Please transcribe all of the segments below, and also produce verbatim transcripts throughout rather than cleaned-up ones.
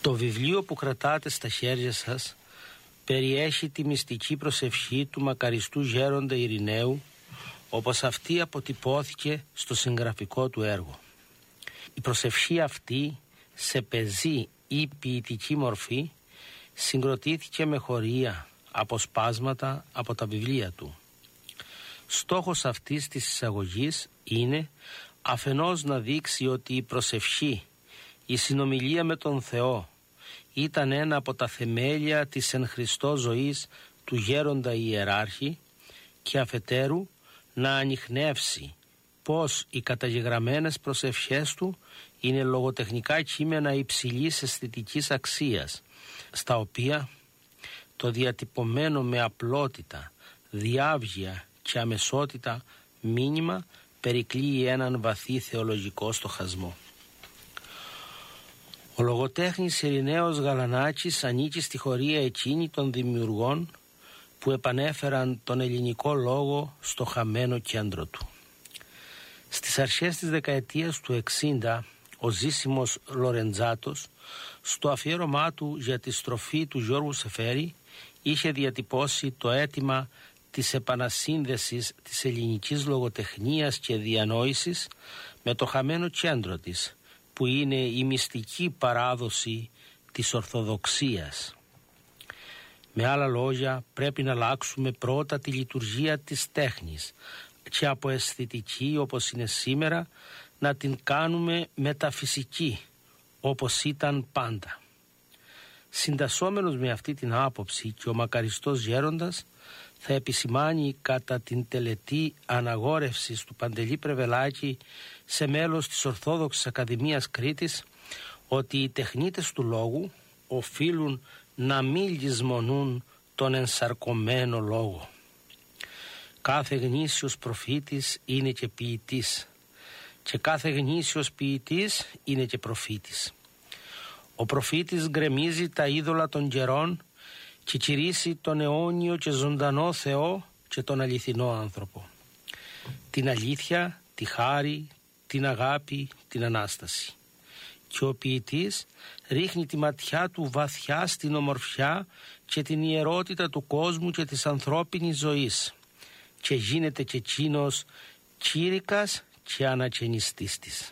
Το βιβλίο που κρατάτε στα χέρια σας περιέχει τη μυστική προσευχή του μακαριστού γέροντα Ειρηναίου, όπως αυτή αποτυπώθηκε στο συγγραφικό του έργο. Η προσευχή αυτή σε πεζή ή ποιητική μορφή συγκροτήθηκε με χωρία, αποσπάσματα από τα βιβλία του. Στόχος αυτής της εισαγωγής είναι αφενός να δείξει ότι η προσευχή, η συνομιλία με τον Θεό, ήταν ένα από τα θεμέλια της εν Χριστώ ζωής του γέροντα ιεράρχη, και αφετέρου να ανιχνεύσει πως οι καταγεγραμμένες προσευχές του είναι λογοτεχνικά κείμενα υψηλής αισθητικής αξίας, στα οποία το διατυπωμένο με απλότητα, διάβγεια και αμεσότητα μήνυμα περικλείει έναν βαθύ θεολογικό στοχασμό. Ο λογοτέχνης Ειρηναίος Γαλανάκης ανήκει στη χωρία εκείνη των δημιουργών που επανέφεραν τον ελληνικό λόγο στο χαμένο κέντρο του. Στις αρχές της δεκαετίας του εξήντα, ο Ζήσιμος Λορεντζάτος, στο αφιέρωμά του για τη στροφή του Γιώργου Σεφέρη, είχε διατυπώσει το αίτημα της επανασύνδεσης της ελληνικής λογοτεχνίας και διανόησης με το χαμένο κέντρο της, που είναι η μυστική παράδοση της Ορθοδοξίας. Με άλλα λόγια, πρέπει να αλλάξουμε πρώτα τη λειτουργία της τέχνης και από αισθητική όπως είναι σήμερα να την κάνουμε μεταφυσική όπως ήταν πάντα. Συντασσόμενος με αυτή την άποψη, και ο μακαριστός γέροντας θα επισημάνει κατά την τελετή αναγόρευσης του Παντελή Πρεβελάκη σε μέλος της Ορθόδοξης Ακαδημίας Κρήτης ότι οι τεχνίτες του λόγου οφείλουν να μην λησμονούν τον ενσαρκωμένο λόγο. Κάθε γνήσιος προφήτης είναι και ποιητής, και κάθε γνήσιος ποιητής είναι και προφήτης. Ο προφήτης γκρεμίζει τα είδωλα των καιρών και κηρύσσει τον αιώνιο και ζωντανό Θεό και τον αληθινό άνθρωπο. Την αλήθεια, τη χάρη, την αγάπη, την Ανάσταση. Και ο ποιητής ρίχνει τη ματιά του βαθιά στην ομορφιά και την ιερότητα του κόσμου και της ανθρώπινης ζωής, και γίνεται και εκείνος κήρυκας και ανακαινιστής της.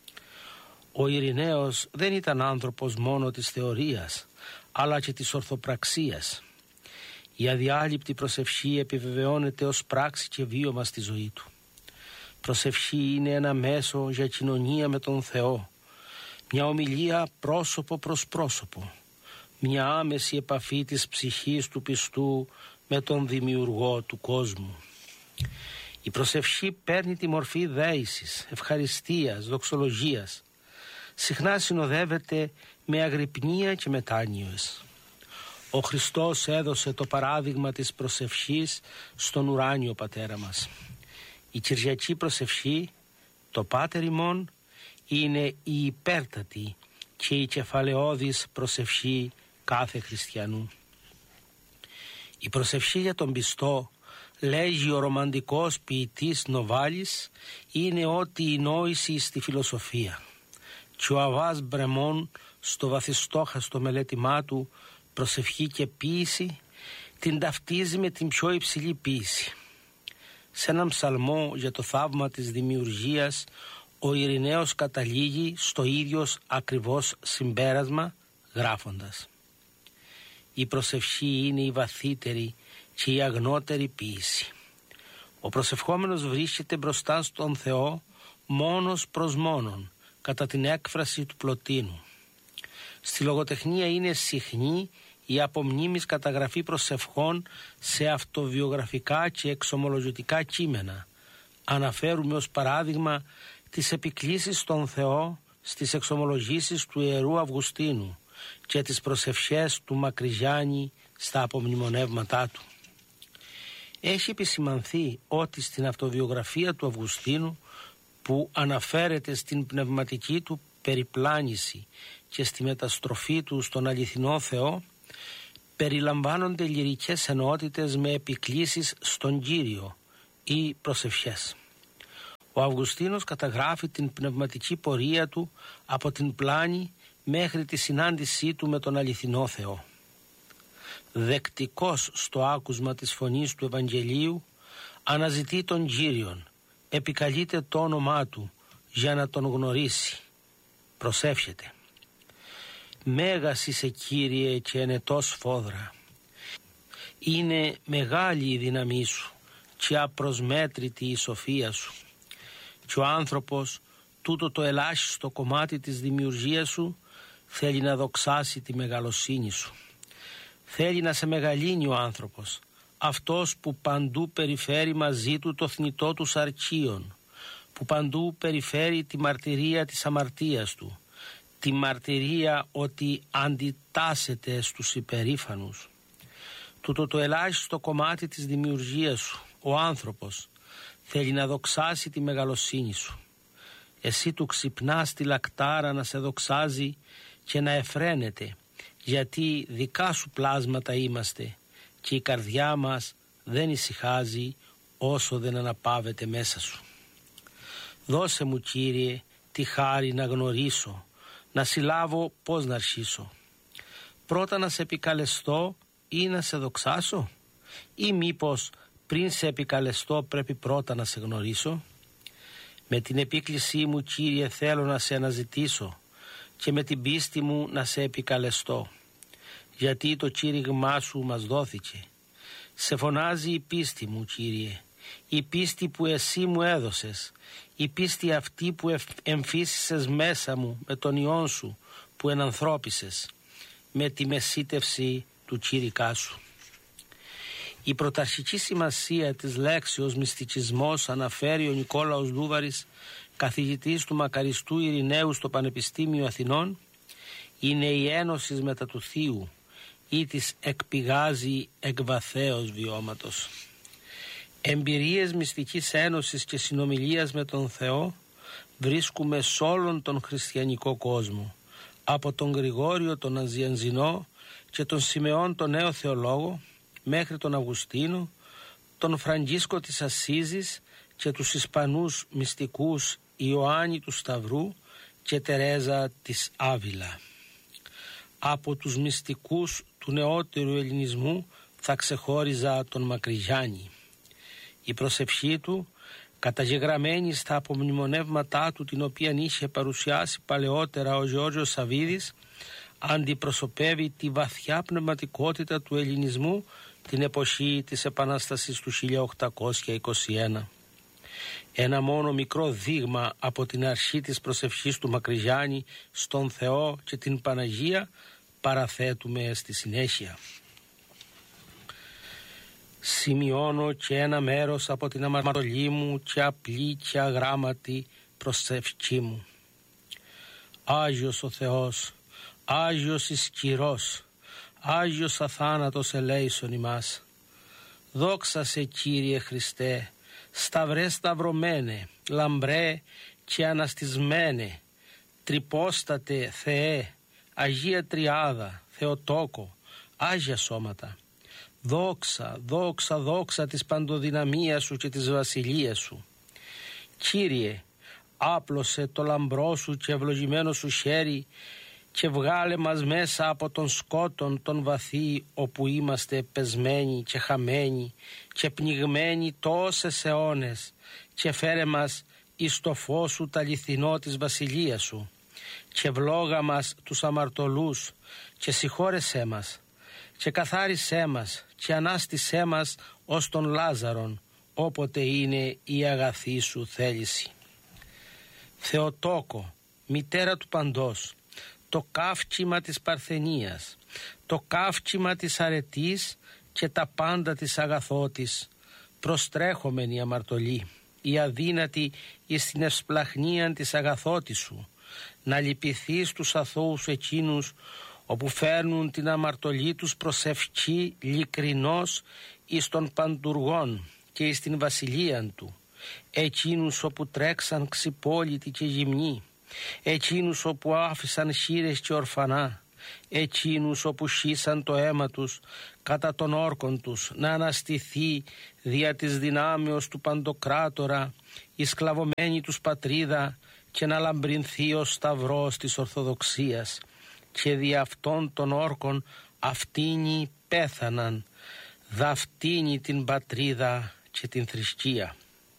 Ο Ειρηναίος δεν ήταν άνθρωπος μόνο της θεωρίας, αλλά και της ορθοπραξίας. Η αδιάλειπτη προσευχή επιβεβαιώνεται ως πράξη και βίωμα στη ζωή του. Προσευχή είναι ένα μέσο για κοινωνία με τον Θεό, μια ομιλία πρόσωπο προς πρόσωπο, μια άμεση επαφή της ψυχής του πιστού με τον δημιουργό του κόσμου. Η προσευχή παίρνει τη μορφή δέησης, ευχαριστίας, δοξολογίας. Συχνά συνοδεύεται με αγρυπνία και μετάνοιες. Ο Χριστός έδωσε το παράδειγμα της προσευχής στον ουράνιο Πατέρα μας. Η Κυριακή προσευχή, το Πάτερ ημών, είναι η υπέρτατη και η κεφαλαιώδης προσευχή κάθε χριστιανού. Η προσευχή για τον πιστό, λέγει ο ρομαντικός ποιητής Νοβάλης, είναι ότι η νόηση στη φιλοσοφία. Και ο Αβάς Μπρεμόν στο βαθιστόχαστο μελέτημά του «Προσευχή και ποίηση» την ταυτίζει με την πιο υψηλή ποίηση. Σε έναν ψαλμό για το θαύμα της δημιουργίας, ο Ειρηναίος καταλήγει στο ίδιο ακριβώς συμπέρασμα γράφοντας: «Η προσευχή είναι η βαθύτερη και η αγνότερη ποίηση. Ο προσευχόμενος βρίσκεται μπροστά στον Θεό μόνος προς μόνον, κατά την έκφραση του πλωτίνου. Στη λογοτεχνία είναι συχνή η απομνήμης καταγραφή προσευχών σε αυτοβιογραφικά και εξομολογητικά κείμενα. Αναφέρουμε ως παράδειγμα τις επικλήσεις στον Θεό στις εξομολογήσεις του Ιερού Αυγουστίνου και τις προσευχές του Μακρυγιάννη στα απομνημονεύματά του. Έχει επισημανθεί ότι στην αυτοβιογραφία του Αυγουστίνου, που αναφέρεται στην πνευματική του περιπλάνηση και στη μεταστροφή του στον αληθινό Θεό, περιλαμβάνονται λυρικές ενότητες με επικλήσεις στον Κύριο ή προσευχές. Ο Αυγουστίνος καταγράφει την πνευματική πορεία του από την πλάνη μέχρι τη συνάντησή του με τον αληθινό Θεό. Δεκτικός στο άκουσμα της φωνής του Ευαγγελίου, αναζητεί τον Κύριον, επικαλείται το όνομά του για να τον γνωρίσει. Προσεύχεται. Μέγας είσαι, Κύριε, και ενετός φόδρα. Είναι μεγάλη η δύναμή σου και απροσμέτρητη η σοφία σου. Και ο άνθρωπος, τούτο το ελάχιστο κομμάτι της δημιουργίας σου, θέλει να δοξάσει τη μεγαλοσύνη σου. Θέλει να σε μεγαλύνει ο άνθρωπος, αυτός που παντού περιφέρει μαζί του το θνητό του σαρκίον, που παντού περιφέρει τη μαρτυρία της αμαρτίας του, τη μαρτυρία ότι αντιτάσσεται στους υπερήφανους. Τούτο το ελάχιστο κομμάτι της δημιουργίας σου, ο άνθρωπος, θέλει να δοξάσει τη μεγαλοσύνη σου. Εσύ του ξυπνάς τη λακτάρα να σε δοξάζει και να εφραίνεται, γιατί δικά σου πλάσματα είμαστε και η καρδιά μας δεν ησυχάζει όσο δεν αναπαύεται μέσα σου. Δώσε μου, Κύριε, τη χάρη να γνωρίσω, να συλλάβω πώς να αρχίσω. Πρώτα να σε επικαλεστώ ή να σε δοξάσω, ή μήπως πριν σε επικαλεστώ πρέπει πρώτα να σε γνωρίσω. Με την επίκλησή μου, Κύριε, θέλω να σε αναζητήσω και με την πίστη μου να σε επικαλεστώ, γιατί το κήρυγμά σου μας δόθηκε. Σε φωνάζει η πίστη μου, Κύριε, η πίστη που εσύ μου έδωσες, η πίστη αυτή που εμφύσισες μέσα μου με τον Υιόν σου που ενανθρώπισες, με τη μεσίτευση του κήρυκά σου. Η πρωταρχική σημασία της λέξεως μυστικισμός αναφέρει ο Νικόλαος Λούβαρης, καθηγητής του Μακαριστού Ειρηναίου στο Πανεπιστήμιο Αθηνών, είναι η ένωση μετά του Θείου ή της εκπηγάζει εκ βαθέως βιώματος. Εμπειρίες μυστικής ένωσης και συνομιλίας με τον Θεό βρίσκουμε σε όλον τον χριστιανικό κόσμο, από τον Γρηγόριο τον Αζιανζινό και τον Σιμεών τον νέο θεολόγο μέχρι τον Αυγουστίνο, τον Φραγκίσκο της Ασσίζης και τους Ισπανούς μυστικούς Ιωάννη του Σταυρού και Τερέζα της Άβυλα. Από τους μυστικούς του νεότερου ελληνισμού θα ξεχώριζα τον Μακρυγιάννη. Η προσευχή του, καταγεγραμμένη στα απομνημονεύματά του, την οποία είχε παρουσιάσει παλαιότερα ο Γεώργιος Σαββίδης, αντιπροσωπεύει τη βαθιά πνευματικότητα του ελληνισμού την εποχή της Επανάστασης του χίλια οκτακόσια είκοσι ένα. Ένα μόνο μικρό δείγμα από την αρχή της προσευχής του Μακρυγιάννη στον Θεό και την Παναγία παραθέτουμε στη συνέχεια. Σημειώνω και ένα μέρος από την αμαρτωλή μου και απλή και αγράμματη προσευχή μου. Άγιος ο Θεός, Άγιος ισχυρός, Άγιος αθάνατος ελέησον ημάς. Δόξα σε, Κύριε Χριστέ, σταυρέ σταυρωμένε, λαμπρέ και αναστισμένε, τριπόστατε Θεέ, Αγία Τριάδα, Θεοτόκο, Άγια σώματα. Δόξα, δόξα, δόξα της παντοδυναμίας σου και της βασιλείας σου. Κύριε, άπλωσε το λαμπρό σου και ευλογημένο σου χέρι και βγάλε μας μέσα από τον σκότον τον βαθύ, όπου είμαστε πεσμένοι και χαμένοι και πνιγμένοι τόσες αιώνες, και φέρε μας εις το φως σου τα αληθινό της βασιλείας σου, και βλόγα μας τους αμαρτωλούς και συγχώρεσέ μας και καθάρισέ μας και ανάστησέ μας ως τον Λάζαρον, όποτε είναι η αγαθή σου θέληση. Θεοτόκο, μητέρα του παντός, το καύκιμα της παρθενίας, το καύκιμα της αρετής και τα πάντα της αγαθότης, προστρέχομενη αμαρτωλή, η αδύνατη εις την ευσπλαχνίαν της αγαθότης σου, να λυπηθείς τους αθώους εκείνους, όπου φέρνουν την αμαρτωλή τους προσευχή ειλικρινώς εις των παντουργών και εις την βασιλείαν του, εκείνους όπου τρέξαν ξυπόλοιτοι και γυμνοί, εκείνους όπου άφησαν χήρες και ορφανά, εκείνους όπου σχίσαν το αίμα τους κατά των όρκων τους, να αναστηθεί δια της δυνάμεως του Παντοκράτορα η σκλαβωμένη τους πατρίδα και να λαμπρινθεί ο σταυρός της Ορθοδοξίας, και δι' αυτών των όρκων αυτήνοι πέθαναν, δαυτήνει την πατρίδα και την θρησκεία.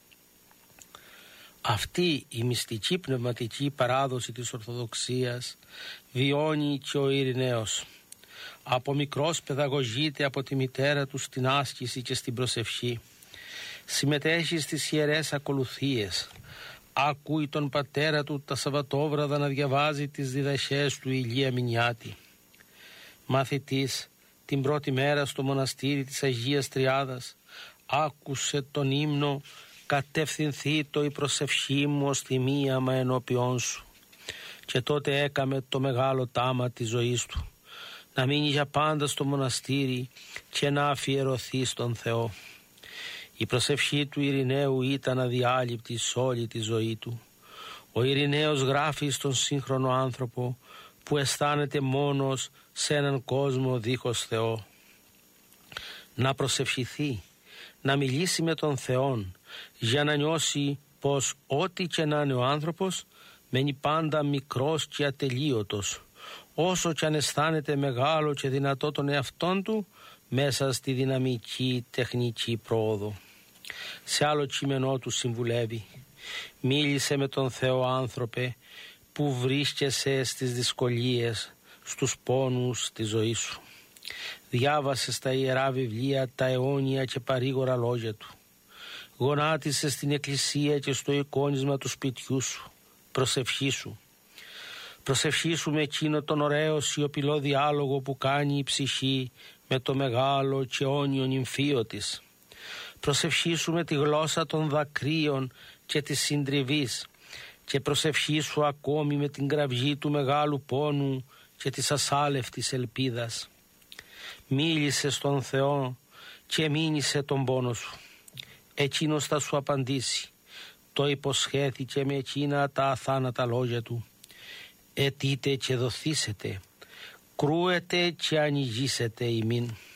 Αυτή η μυστική πνευματική παράδοση της Ορθοδοξίας βιώνει και ο Ειρηναίος. Από μικρός παιδαγωγείται από τη μητέρα του στην άσκηση και στην προσευχή. Συμμετέχει στις ιερές ακολουθίες. Ακούει τον πατέρα του τα Σαββατόβραδα να διαβάζει τις διδαχές του Ηλία Μηνιάτη. Μαθητής, την πρώτη μέρα στο μοναστήρι της Αγίας Τριάδας, άκουσε τον ύμνο «Κατευθυνθεί το η προσευχή μου ως θυμίαμα ενώπιόν σου». Και τότε έκαμε το μεγάλο τάμα της ζωής του, να μείνει για πάντα στο μοναστήρι και να αφιερωθεί στον Θεό. Η προσευχή του Ειρηναίου ήταν αδιάλειπτη σε όλη τη ζωή του. Ο Ειρηναίος γράφει στον σύγχρονο άνθρωπο που αισθάνεται μόνος σε έναν κόσμο δίχως Θεό. Να προσευχηθεί, να μιλήσει με τον Θεόν, για να νιώσει πως ό,τι και να είναι ο άνθρωπος μένει πάντα μικρός και ατελείωτος, όσο και αν αισθάνεται μεγάλο και δυνατό τον εαυτόν του μέσα στη δυναμική τεχνική πρόοδο. Σε άλλο κείμενό του συμβουλεύει: «Μίλησε με τον Θεό, άνθρωπε, που βρίσκεσαι στις δυσκολίες, στους πόνους της ζωής σου. Διάβασε στα ιερά βιβλία τα αιώνια και παρήγορα λόγια του. Γονάτισε στην εκκλησία και στο εικόνισμα του σπιτιού σου. Προσευχήσου. Προσευχήσου με εκείνο τον ωραίο σιωπηλό διάλογο που κάνει η ψυχή με το μεγάλο και αιώνιο νυμφίο της. Προσευχήσου με τη γλώσσα των δακρύων και της συντριβής και προσευχήσου ακόμη με την κραυγή του μεγάλου πόνου και της ασάλευτης ελπίδας. Μίλησε στον Θεό και μήνυσε τον πόνο σου. Εκείνος θα σου απαντήσει. Το υποσχέθηκε με εκείνα τα αθάνατα λόγια του. Αιτείτε και δοθήσετε, κρούετε και ανοιγήσετε ημίν.